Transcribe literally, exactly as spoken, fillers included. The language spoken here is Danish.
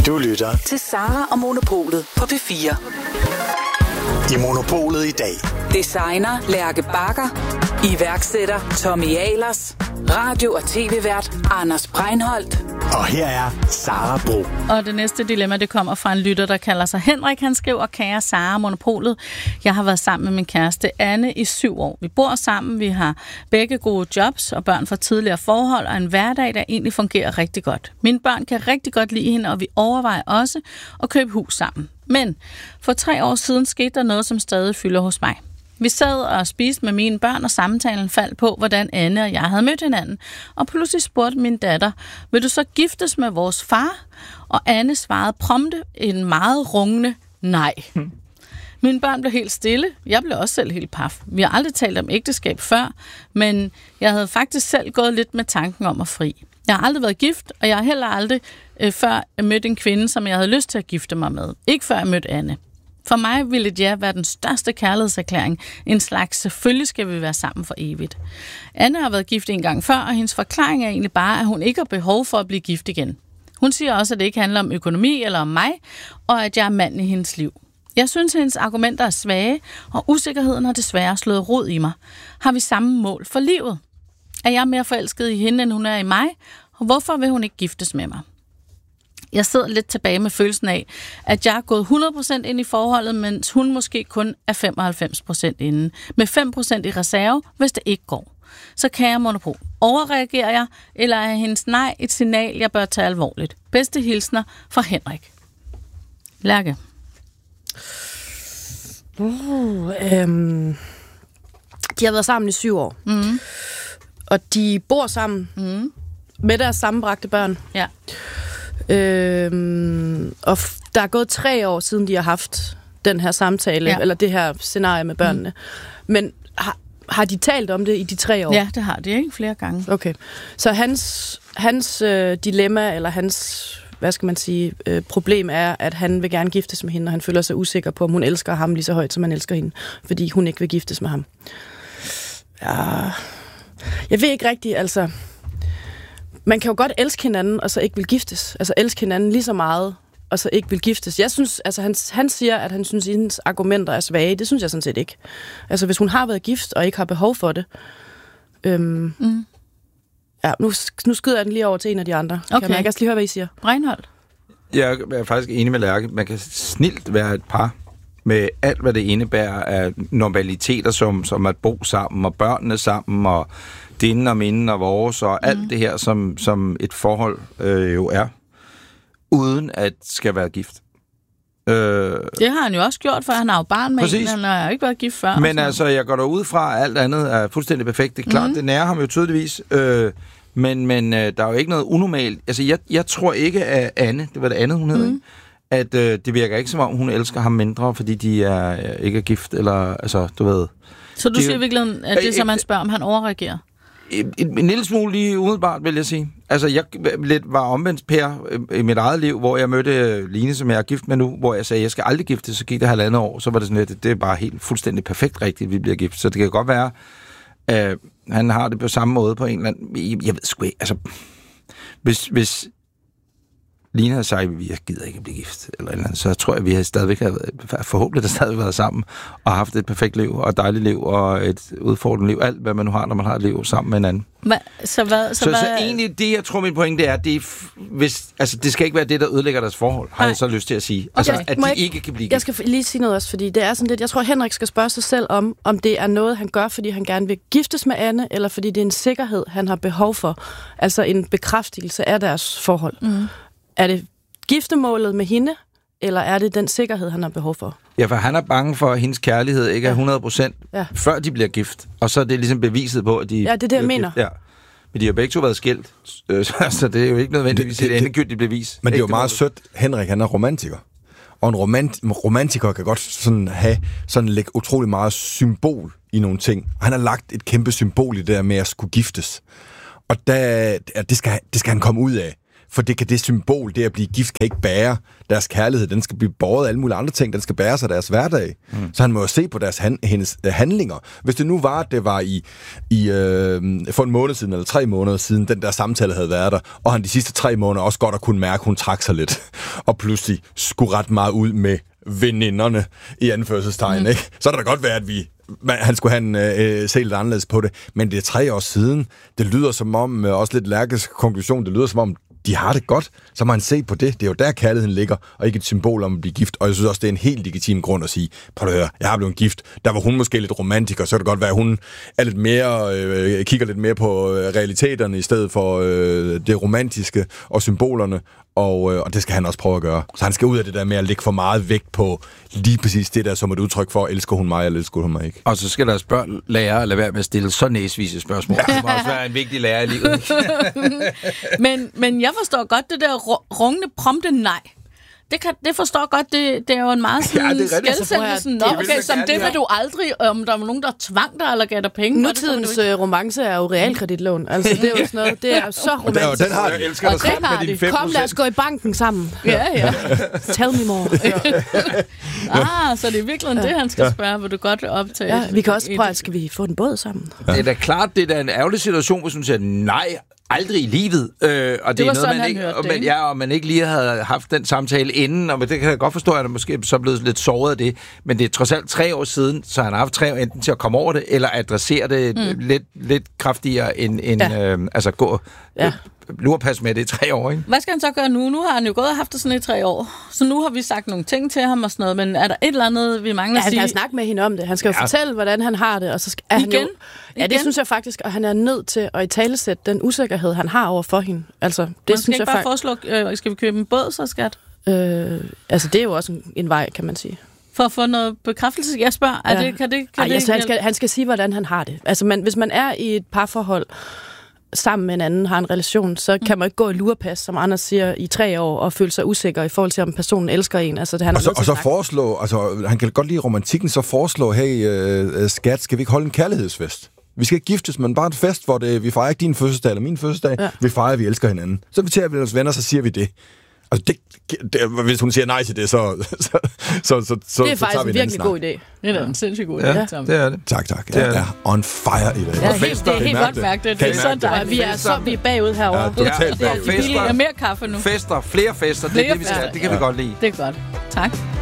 Du lytter til Sara og Monopolet på P fire. I Monopolet i dag. Designer Lærke Bagger. Iværksætter Tommy Ahlers. Radio- og tv-vært Anders Breinholt. Og her er Sara Bro. Og det næste dilemma, det kommer fra en lytter, der kalder sig Henrik. Han skriver: kære Sara, Monopolet. Jeg har været sammen med min kæreste Anne i syv år. Vi bor sammen, vi har begge gode jobs og børn fra tidligere forhold, og en hverdag, der egentlig fungerer rigtig godt. Mine børn kan rigtig godt lide hende, og vi overvejer også at købe hus sammen. Men for tre år siden skete der noget, som stadig fylder hos mig. Vi sad og spiste med mine børn, og samtalen faldt på, hvordan Anne og jeg havde mødt hinanden. Og pludselig spurgte min datter: vil du så giftes med vores far? Og Anne svarede prompte en meget rungende nej. Hmm. Mine børn blev helt stille. Jeg blev også selv helt paf. Vi har aldrig talt om ægteskab før, men jeg havde faktisk selv gået lidt med tanken om at fri. Jeg har aldrig været gift, og jeg har heller aldrig øh, før mødt en kvinde, som jeg havde lyst til at gifte mig med. Ikke før jeg mødte Anne. For mig ville et ja være den største kærlighedserklæring. En slags selvfølgelig skal vi være sammen for evigt. Anne har været gift en gang før, og hendes forklaring er egentlig bare, at hun ikke har behov for at blive gift igen. Hun siger også, at det ikke handler om økonomi eller om mig, og at jeg er manden i hendes liv. Jeg synes, at hendes argumenter er svage, og usikkerheden har desværre slået rod i mig. Har vi samme mål for livet? Er jeg mere forelsket i hende, end hun er i mig? Og hvorfor vil hun ikke giftes med mig? Jeg sidder lidt tilbage med følelsen af, at jeg er gået hundrede procent ind i forholdet, mens hun måske kun er femoghalvfems procent inde. Med fem procent i reserve, hvis det ikke går. Så kan jeg Monopol. Overreagerer jeg, eller er hendes nej et signal, jeg bør tage alvorligt? Bedste hilsner fra Henrik. Lærke. Uh, øhm. De har været sammen i syv år. Mm. Og de bor sammen mm. med deres sammenbragte børn. Ja. Øhm, og f- der er gået tre år siden, de har haft den her samtale, ja. eller det her scenarie med børnene. Mm. Men har, har de talt om det i de tre år? Ja, det har de, ikke? Flere gange. Okay. Så hans, hans øh, dilemma, eller hans, hvad skal man sige, øh, problem er, at han vil gerne giftes med hende, og han føler sig usikker på, om hun elsker ham lige så højt, som han elsker hende, fordi hun ikke vil giftes med ham. Ja, jeg ved ikke rigtigt, altså. Man kan jo godt elske hinanden, og så ikke vil giftes. Altså elske hinanden lige så meget, og så ikke vil giftes. Jeg synes, altså han, han siger, at han synes, at hendes argumenter er svage. Det synes jeg sådan set ikke. Altså hvis hun har været gift, og ikke har behov for det. Øhm, mm. Ja, nu, nu skyder jeg den lige over til en af de andre. Okay. Kan man ikke lige høre, hvad I siger? Breinholt. Jeg er faktisk enig med Lærke. Man kan snilt være et par med alt, hvad det indebærer af normaliteter, som, som at bo sammen, og børnene sammen, og dine og mine og vores, og mm. alt det her, som, som et forhold øh, jo er, uden at skal være gift. Øh, det har han jo også gjort, for han har jo barn med præcis. En, han har jo ikke været gift før. Men altså, jeg går derud fra, at alt andet er fuldstændig perfekt. Det er klart, mm. det nærer ham jo tydeligvis, øh, men, men øh, der er jo ikke noget unormalt. Altså, jeg, jeg tror ikke, at Anne, det var det andet, hun hed, mm. at øh, det virker ikke som om, hun elsker ham mindre, fordi de er, øh, ikke er gift, eller, altså, du ved. Så du de, siger virkelig, at det, som han spørger, om han overreagerer? En, en lille smule lige umiddelbart, vil jeg sige. Altså, jeg lidt var omvendt Per i mit eget liv, hvor jeg mødte Line, som jeg er gift med nu, hvor jeg sagde, jeg skal aldrig gifte, så gik det halvandet år, så var det sådan lidt, det er bare helt fuldstændig perfekt rigtigt, vi bliver gift. Så det kan godt være, at han har det på samme måde på en eller anden. Jeg ved sgu ikke, altså, hvis, hvis Line havde sagt, at jeg gider ikke at blive gift, eller, eller andet, så tror jeg, at vi havde stadigvæk været, forhåbentlig har stadig været sammen, og haft et perfekt liv, og et dejligt liv, og et udfordrende liv. Alt, hvad man nu har, når man har et liv sammen med en anden. Hva? Så, hvad, så, så, hvad? så egentlig, det jeg tror, min pointe er, det, er, hvis, altså, det skal ikke være det, der ødelægger deres forhold, har Nej. jeg så lyst til at sige. Altså, okay. at de jeg, ikke kan blive gift. Jeg skal lige sige noget også, fordi det er sådan lidt, jeg tror, Henrik skal spørge sig selv om, om det er noget, han gør, fordi han gerne vil giftes med Anne, eller fordi det er en sikkerhed, han har behov for. Altså en bekræftelse af deres forhold. Mm. Er det giftemålet med hende, eller er det den sikkerhed, han har behov for? Ja, for han er bange for, at hendes kærlighed ikke er hundrede procent, ja. før de bliver gift. Og så er det ligesom beviset på, at de... Ja, det er det, jeg mener. Ja. Men de har begge to været skilt, så det er jo ikke nødvendigvis det, det, et endegyldigt bevis. Men det er jo meget sødt. Henrik, han er romantiker. Og en romant- romantiker kan godt sådan have sådan lægge utrolig meget symbol i nogle ting. Og han har lagt et kæmpe symbol i det der med at skulle giftes. Og der, det, skal, det skal han komme ud af. For det kan det symbol, det at blive gift, kan ikke bære deres kærlighed. Den skal blive båret af alle mulige andre ting. Den skal bære sig deres hverdag. Mm. Så han må jo se på deres han, hendes uh, handlinger. Hvis det nu var, at det var i, i øh, for en måned siden, eller tre måneder siden, den der samtale havde været der, og han de sidste tre måneder også godt at kunne mærke, at hun trak sig lidt, og pludselig skulle ret meget ud med veninderne i anførselstegn, mm. ikke? Så er det da godt være, at vi man, han skulle have en, øh, se lidt anderledes på det. Men det er tre år siden. Det lyder som om, øh, også lidt Lærkes konklusion, det lyder som om, de har det godt, så må man se på det. Det er jo der, kærligheden ligger, og ikke et symbol om at blive gift. Og jeg synes også, det er en helt legitim grund at sige, prøv at høre, jeg har blevet gift. Der var hun måske lidt romantiker, så kan det godt være, at hun er lidt mere, øh, kigger lidt mere på realiteterne, i stedet for øh, det romantiske og symbolerne. Og, øh, og det skal han også prøve at gøre. Så han skal ud af det der med at lægge for meget vægt på lige præcis det der, som et udtryk for, elsker hun mig, eller elsker hun mig ikke. Og så skal der spørge lærer at lade være med at stille så næsvise spørgsmål. Det må også være en vigtig lærer i livet. men, men jeg forstår godt det der rungende prompte nej. Det, kan, det forstår godt, det, det er jo en meget sådan ja, skældsættelse. Nå, okay, som det vil du aldrig, om der var nogen, der tvang dig eller gav dig penge. Nutidens det, ikke... romance er jo realkreditlån. Altså, det er jo sådan noget, det er så romantisk. Og den har de. Elsker dig sammen med dine fem procent. Kom, lad os gå i banken sammen. Ja, ja. Tell me more. ah, så det er virkelig det, han skal spørge, hvor du godt vil optage. Ja, vi kan også prøve, skal vi få den båd sammen? Ja. Det er da klart, det er da en ærgerlig situation, hvis hun siger nej, aldrig i livet. Øh, og det, det er noget, sådan, man ikke, hørte, og man, ja, og man ikke lige havde haft den samtale inden, og det kan jeg godt forstå, at han måske så er blevet lidt såret af det, men det er trods alt tre år siden, så han har haft tre år enten til at komme over det, eller adressere det mm. lidt, lidt kraftigere end, end ja. øh, altså gå ja. lurpas med det i tre år, ikke? Hvad skal han så gøre nu? Nu har han jo gået og haft det sådan i tre år, så nu har vi sagt nogle ting til ham og sådan noget, men er der et eller andet, vi mangler ja, at sige? Han skal snakke med hende om det. Han skal jo ja. fortælle, hvordan han har det, og så skal, er Igen? han jo... Ja, det Igen? synes jeg faktisk, og han er nødt til at italesætte den usikkerhed, han har over for hende. Altså, det man synes skal jeg ikke bare foreslå, øh, skal vi købe en båd, så skat? Øh, altså, det er jo også en, en vej, kan man sige. For at få noget bekræftelse? Jeg spørger, er ja. det, kan det... Kan Ej, det altså, han, skal, han skal sige, hvordan han har det. Altså, man, hvis man er i et parforhold, sammen med en anden, har en relation, så kan man ikke gå i lurepas, som Anders siger, i tre år, og føle sig usikker i forhold til, om personen elsker en. Altså, det, han og så, og så foreslå, altså, han kan godt lide romantikken, så foreslå, hey, øh, skat, skal vi ikke holde en kærlighedsfest? Vi skal ikke giftes, men bare en fest, hvor det, vi fejrer ikke din fødselsdag eller min fødselsdag. Ja. Vi fejrer, at vi elsker hinanden. Så inviterer vi vores venner, så siger vi det. Altså, det, det, hvis hun siger nej til det, så, så, så, så, så det er så faktisk en en virkelig god idé. Det er da en sindssygt god idé. Ja, det er det. Tak, tak. Jeg ja. er on fire i dag. Ja, helt, det er helt godt mærket. Det, det er så dejligt. Vi er så vi er bagud herovre. Ja, totalt bagud. Det er mere kaffe nu. Fester, flere fester. Flere det er det, vi skal. Det kan ja. vi godt lide. Det er godt. Tak.